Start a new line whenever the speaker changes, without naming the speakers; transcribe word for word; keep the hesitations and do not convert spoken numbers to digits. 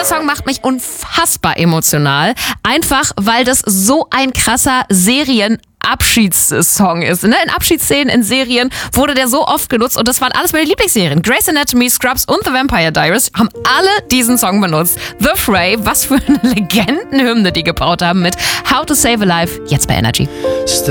Song macht mich unfassbar emotional. Einfach, weil das so ein krasser Serien Abschiedssong ist. Ne? In Abschiedsszenen in Serien wurde der so oft genutzt und das waren alles meine Lieblingsserien. Grey's Anatomy, Scrubs und The Vampire Diaries haben alle diesen Song benutzt. The Fray, was für eine Legendenhymne die gebaut haben mit How to Save a Life, jetzt bei Energy.